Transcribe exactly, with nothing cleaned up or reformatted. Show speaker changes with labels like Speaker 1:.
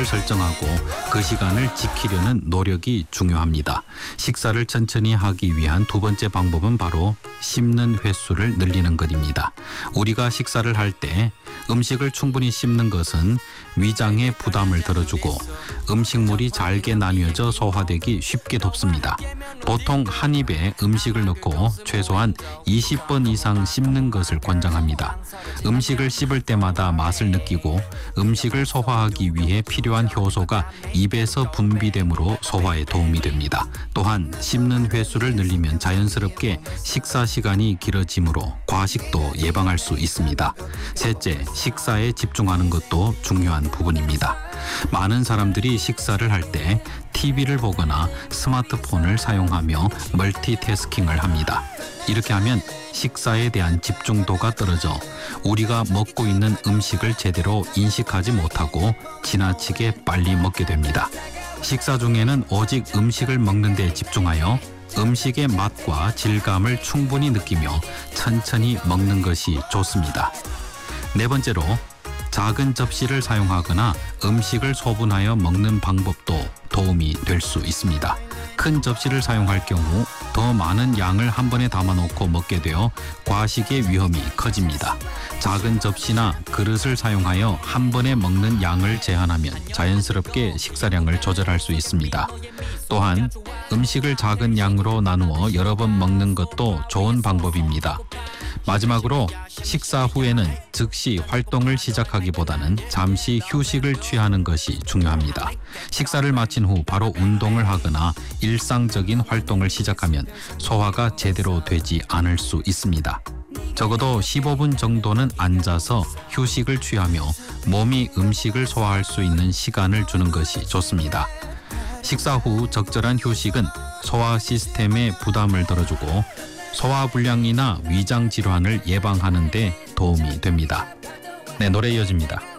Speaker 1: 시간을 설정하고 그 시간을 지키려는 노력이 중요합니다. 식사를 천천히 하기 위한 두 번째 방법은 바로 씹는 횟수를 늘리는 것입니다. 우리가 식사를 할 때 음식을 충분히 씹는 것은 위장에 부담을 덜어주고 음식물이 잘게 나뉘어져 소화되기 쉽게 돕습니다. 보통 한 입에 음식을 넣고 최소한 이십 번 이상 씹는 것을 권장합니다. 음식을 씹을 때마다 맛을 느끼고 음식을 소화하기 위해 필요한 효소가 입에서 분비되므로 소화에 도움이 됩니다. 또한 씹는 횟수를 늘리면 자연스럽게 식사 시간이 길어지므로 과식도 예방할 수 있습니다. 셋째, 식사에 집중하는 것도 중요한 부분입니다. 많은 사람들이 식사를 할 때 티비를 보거나 스마트폰을 사용하며 멀티태스킹을 합니다. 이렇게 하면 식사에 대한 집중도가 떨어져 우리가 먹고 있는 음식을 제대로 인식하지 못하고 지나치게 빨리 먹게 됩니다. 식사 중에는 오직 음식을 먹는 데 집중하여 음식의 맛과 질감을 충분히 느끼며 천천히 먹는 것이 좋습니다. 네 번째로 작은 접시를 사용하거나 음식을 소분하여 먹는 방법도 도움이 될 수 있습니다. 큰 접시를 사용할 경우 더 많은 양을 한 번에 담아놓고 먹게 되어 과식의 위험이 커집니다. 작은 접시나 그릇을 사용하여 한 번에 먹는 양을 제한하면 자연스럽게 식사량을 조절할 수 있습니다. 또한 음식을 작은 양으로 나누어 여러 번 먹는 것도 좋은 방법입니다. 마지막으로 식사 후에는 즉시 활동을 시작하기보다는 잠시 휴식을 취하는 것이 중요합니다. 식사를 마친 후 바로 운동을 하거나 일상적인 활동을 시작하면 소화가 제대로 되지 않을 수 있습니다. 적어도 십오 분 정도는 앉아서 휴식을 취하며 몸이 음식을 소화할 수 있는 시간을 주는 것이 좋습니다. 식사 후 적절한 휴식은 소화 시스템에 부담을 덜어주고 소화불량이나 위장 질환을 예방하는 데 도움이 됩니다. 네, 노래 이어집니다.